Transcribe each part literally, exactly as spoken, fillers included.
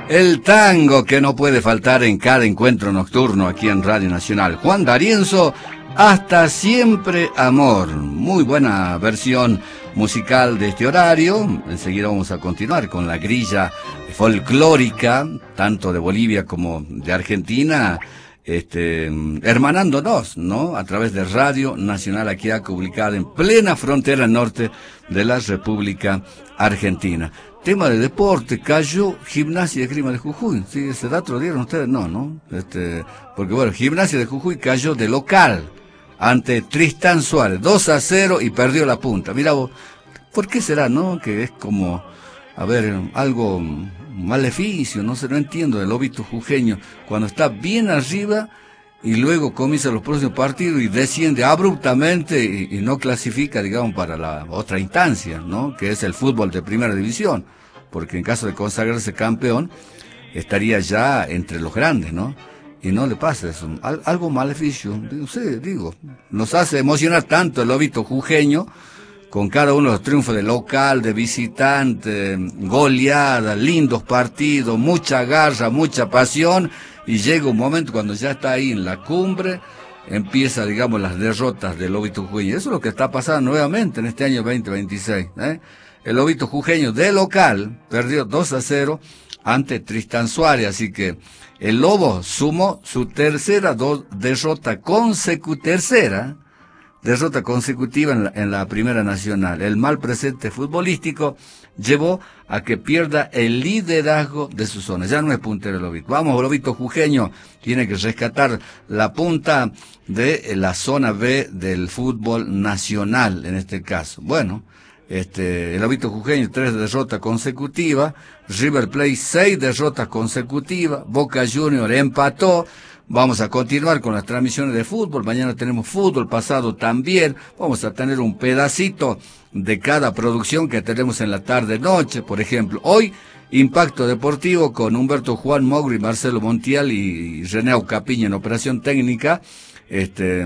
El tango que no puede faltar en cada encuentro nocturno aquí en Radio Nacional. Juan D'Arienzo, Hasta Siempre Amor. Muy buena versión musical de este horario. Enseguida vamos a continuar con la grilla folclórica, tanto de Bolivia como de Argentina, este, hermanándonos, ¿no? A través de Radio Nacional, aquí ubicada en plena frontera norte de la República Argentina. Tema de deporte, cayó Gimnasia de Esgrima de Jujuy. Sí, ese dato lo dieron ustedes, no, ¿no? Este, porque bueno, Gimnasia de Jujuy cayó de local ante Tristán Suárez, dos a cero y perdió la punta. Mira vos, ¿por qué será, no? Que es como, a ver, algo maleficio, no sé, no entiendo del Lobito jujeño, cuando está bien arriba y luego comienza los próximos partidos y desciende abruptamente y, y no clasifica, digamos, para la otra instancia, ¿no? Que es el fútbol de primera división, porque en caso de consagrarse campeón, estaría ya entre los grandes, ¿no? Y no le pasa eso, Al, algo maleficio, no sé, digo, nos hace emocionar tanto el Lobito jujeño, con cada uno de los triunfos de local, de visitante, goleadas, lindos partidos, mucha garra, mucha pasión, y llega un momento cuando ya está ahí en la cumbre, empieza, digamos, las derrotas del Lobito jujeño. Eso es lo que está pasando nuevamente en este año veinte veintiséis, ¿eh? El Lobito jujeño de local perdió dos a cero ante Tristán Suárez, así que el Lobo sumó su tercera do- derrota consecutiva, tercera derrota consecutiva en la, en la Primera Nacional. El mal presente futbolístico llevó a que pierda el liderazgo de su zona. Ya no es puntero el Lobito. Vamos, Lobito jujeño tiene que rescatar la punta de la zona B del fútbol nacional, en este caso. Bueno, este, el Lobito jujeño, tres derrotas consecutivas. River Plate, seis derrotas consecutivas. Boca Junior empató. Vamos a continuar con las transmisiones de fútbol. Mañana tenemos fútbol, pasado también. Vamos a tener un pedacito de cada producción que tenemos en la tarde-noche. Por ejemplo, hoy, Impacto Deportivo con Humberto Juan Mogri, Marcelo Montiel y René Aucapiña en operación técnica. Este,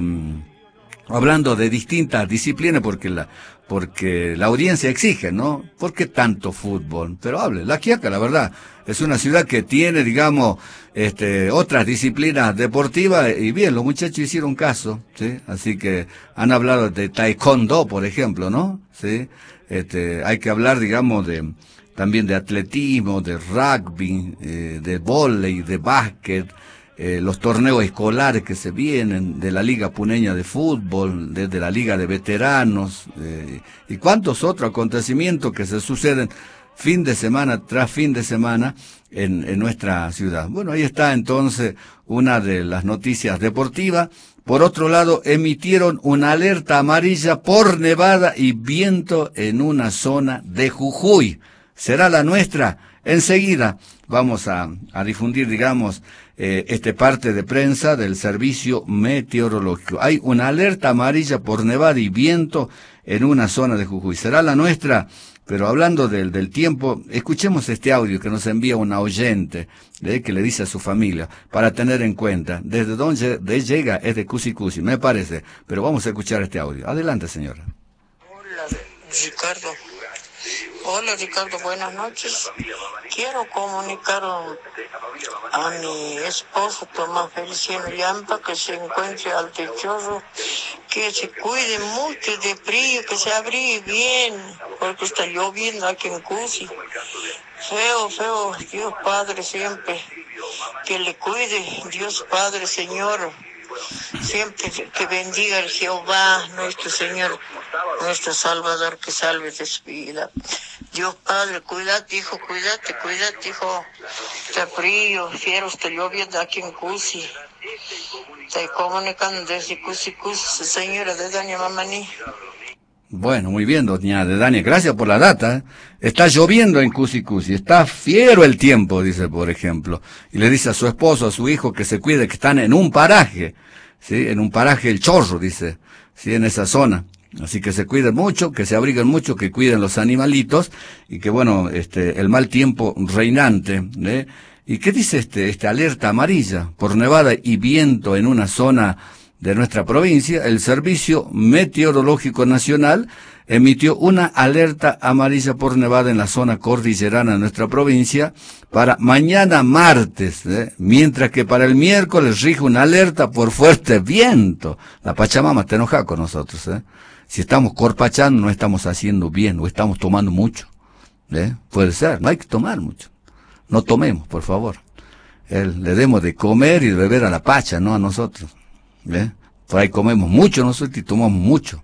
hablando de distintas disciplinas porque la, porque la audiencia exige, ¿no? ¿Por qué tanto fútbol? Pero hable, La Quiaca, la verdad, es una ciudad que tiene, digamos, este, otras disciplinas deportivas, y bien, los muchachos hicieron caso, ¿sí? Así que han hablado de taekwondo, por ejemplo, ¿no? ¿Sí? Este, hay que hablar, digamos, de, también de atletismo, de rugby, eh, de vóley, de básquet, Eh, los torneos escolares que se vienen, de la Liga Puneña de Fútbol, desde la Liga de Veteranos, eh, y cuántos otros acontecimientos que se suceden fin de semana tras fin de semana en, en nuestra ciudad. Bueno, ahí está entonces una de las noticias deportivas. Por otro lado, emitieron una alerta amarilla por nevada y viento en una zona de Jujuy. ¿Será la nuestra? Enseguida vamos a, a difundir, digamos, eh, este parte de prensa del servicio meteorológico. Hay una alerta amarilla por nevada y viento en una zona de Jujuy. ¿Será la nuestra? Pero hablando del, del tiempo, escuchemos este audio que nos envía una oyente, ¿eh? Que le dice a su familia, para tener en cuenta, desde donde de llega es de Cusi Cusi, me parece. Pero vamos a escuchar este audio. Adelante, señora. Hola, Ricardo. Hola Ricardo, buenas noches. Quiero comunicar a mi esposo Tomás Feliciano Llampa, que se encuentre al techorro, que se cuide mucho de frío, que se abrigue bien, porque está lloviendo aquí en Cusi. Feo, feo, Dios Padre siempre, que le cuide, Dios Padre Señor. Siempre que bendiga el Jehová, nuestro Señor, nuestro Salvador, que salve de su vida. Dios Padre, cuídate, hijo, cuídate, cuídate, hijo. Está frío, fiero, está lloviendo aquí en Cusi. Estoy comunicando desde Cusi, Cusi, señora de Dania Mamani. Bueno, muy bien, doña Dedania, gracias por la data, ¿eh? Está lloviendo en Cusi Cusi, está fiero el tiempo, dice, por ejemplo, y le dice a su esposo, a su hijo, que se cuide, que están en un paraje, ¿sí? En un paraje El Chorro, dice, ¿sí? En esa zona. Así que se cuiden mucho, que se abriguen mucho, que cuiden los animalitos, y que bueno, este, el mal tiempo reinante, ¿eh? ¿Y qué dice este, este alerta amarilla? Por nevada y viento en una zona de nuestra provincia, el Servicio Meteorológico Nacional emitió una alerta amarilla por nevada en la zona cordillerana de nuestra provincia para mañana martes, ¿eh? Mientras que para el miércoles rige una alerta por fuerte viento. La Pachamama está enojada con nosotros, ¿eh? Si estamos corpachando, no estamos haciendo bien, o estamos tomando mucho, ¿eh? Puede ser, no hay que tomar mucho. No tomemos, por favor. Eh, le demos de comer y de beber a la Pacha, no a nosotros, ¿eh? Por ahí comemos mucho nosotros y tomamos mucho.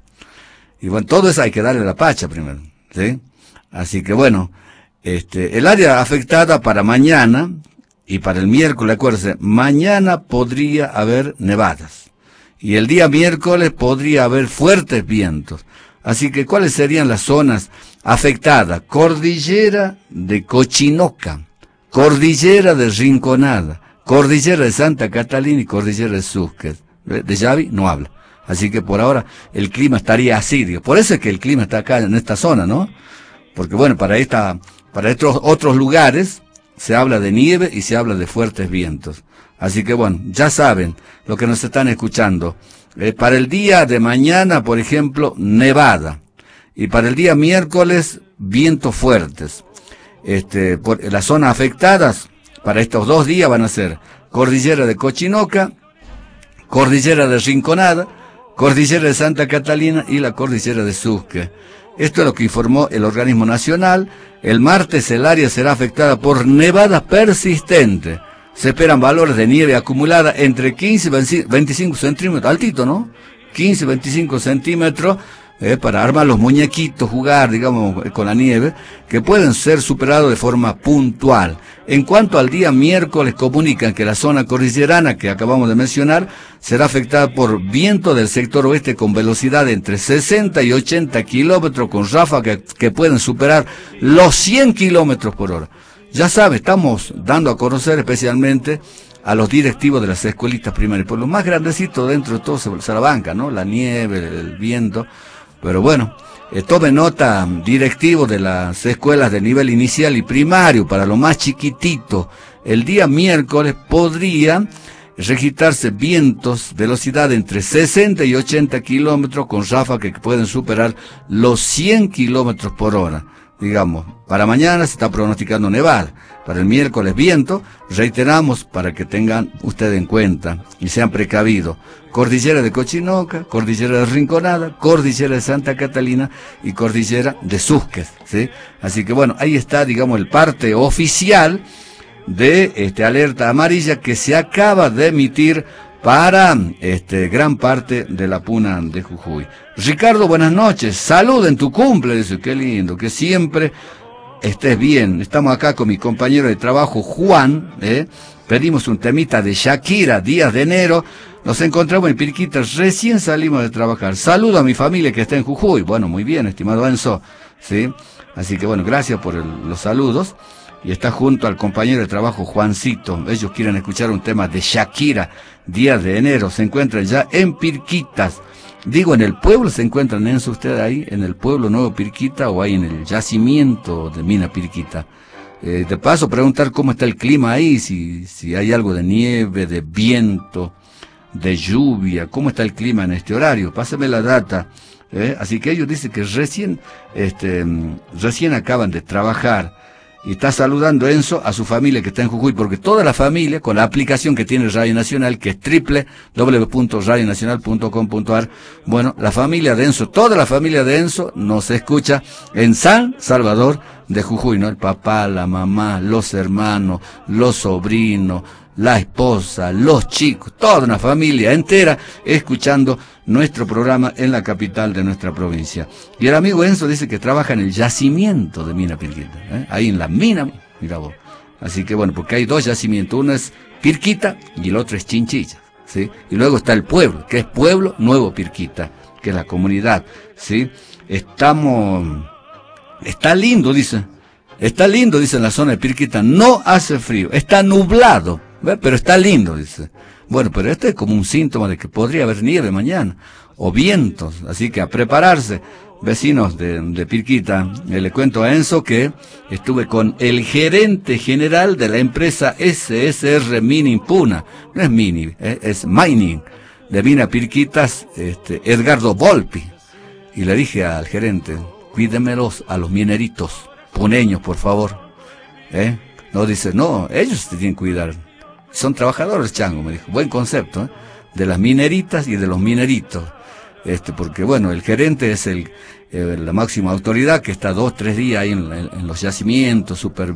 Y bueno, todo eso hay que darle a la Pacha primero, ¿sí? Así que bueno, este, el área afectada para mañana y para el miércoles, acuérdense, mañana podría haber nevadas. Y el día miércoles podría haber fuertes vientos. Así que, ¿cuáles serían las zonas afectadas? Cordillera de Cochinoca, Cordillera de Rinconada, Cordillera de Santa Catalina y Cordillera de Susques. De Yavi no habla. Así que por ahora el clima estaría así, digo. Por eso es que el clima está acá en esta zona, ¿no? Porque bueno, para esta, para estos otros lugares se habla de nieve y se habla de fuertes vientos. Así que bueno, ya saben lo que nos están escuchando. Eh, para el día de mañana, por ejemplo, nevada. Y para el día miércoles, vientos fuertes. Este, por las zonas afectadas para estos dos días van a ser Cordillera de Cochinoca, Cordillera de Rinconada, Cordillera de Santa Catalina y la Cordillera de Susque. Esto es lo que informó el organismo nacional. El martes el área será afectada por nevada persistente. Se esperan valores de nieve acumulada entre quince y veinticinco centímetros, altito, ¿no? quince y veinticinco centímetros, eh, para armar los muñequitos, jugar, digamos, con la nieve, que pueden ser superados de forma puntual. En cuanto al día miércoles, comunican que la zona cordillerana que acabamos de mencionar será afectada por viento del sector oeste con velocidad entre sesenta y ochenta kilómetros, con ráfagas que, que pueden superar los cien kilómetros por hora. Ya sabe, estamos dando a conocer especialmente a los directivos de las escuelitas primarias, por lo más grandecito dentro de todo se la banca, ¿no? La nieve, el viento. Pero bueno, eh, tome nota, directivos de las escuelas de nivel inicial y primario, para lo más chiquitito, el día miércoles podría registrarse vientos, velocidad entre sesenta y ochenta kilómetros, con ráfagas que pueden superar los cien kilómetros por hora. Digamos, para mañana se está pronosticando nevada, para el miércoles viento, reiteramos para que tengan ustedes en cuenta y sean precavidos. Cordillera de Cochinoca, Cordillera de Rinconada, Cordillera de Santa Catalina y Cordillera de Susques, ¿sí? Así que bueno, ahí está, digamos, el parte oficial de este alerta amarilla que se acaba de emitir para este gran parte de la puna de Jujuy. Ricardo, buenas noches, salud en tu cumple, dice, qué lindo, que siempre estés bien. Estamos acá con mi compañero de trabajo Juan, ¿eh? Pedimos un temita de Shakira, días de enero, nos encontramos en Pirquita, recién salimos de trabajar. Saludo a mi familia que está en Jujuy. Bueno, muy bien, estimado Enzo, ¿sí? Así que bueno, gracias por el, los saludos. Y está junto al compañero de trabajo Juancito. Ellos quieren escuchar un tema de Shakira, días de enero. Se encuentran ya en Pirquitas. Digo, en el pueblo se encuentran, Enzo, usted ahí, en el pueblo Nuevo Pirquita o ahí en el yacimiento de Mina Pirquita. Eh, de paso, preguntar cómo está el clima ahí, si, si hay algo de nieve, de viento, de lluvia, cómo está el clima en este horario. Pásame la data. Eh. Así que ellos dicen que recién, este, recién acaban de trabajar. Y está saludando Enzo a su familia que está en Jujuy, porque toda la familia, con la aplicación que tiene Radio Nacional, que es doble u doble u doble u punto radio nacional punto com punto a r, bueno, la familia de Enzo, toda la familia de Enzo nos escucha en San Salvador de Jujuy, ¿no? El papá, la mamá, los hermanos, los sobrinos, la esposa, los chicos, toda una familia entera escuchando nuestro programa en la capital de nuestra provincia. Y el amigo Enzo dice que trabaja en el yacimiento de Mina Pirquita, ¿eh? Ahí en la mina, mira vos. Así que bueno, porque hay dos yacimientos, uno es Pirquita y el otro es Chinchilla, ¿sí? Y luego está el pueblo, que es Pueblo Nuevo Pirquita, que es la comunidad, ¿sí? Estamos, está lindo, dice, está lindo, dice en la zona de Pirquita, no hace frío, está nublado, ¿ve? Pero está lindo, dice. Bueno, pero esto es como un síntoma de que podría haber nieve mañana, o vientos, así que a prepararse. Vecinos de, de Pirquita, eh, le cuento a Enzo que estuve con el gerente general de la empresa S S R Mining Puna, no es Mini, eh, es Mining, de Mina Pirquitas, este, Edgardo Volpi. Y le dije al gerente, cuídemelos a los mineritos, puneños, por favor. ¿Eh? No, dice, no, ellos te tienen que cuidar. Son trabajadores, chango, me dijo. Buen concepto, ¿eh? De las mineritas y de los mineritos. Este, porque bueno, el gerente es el, eh, la máxima autoridad que está dos, tres días ahí en, en, en los yacimientos, super,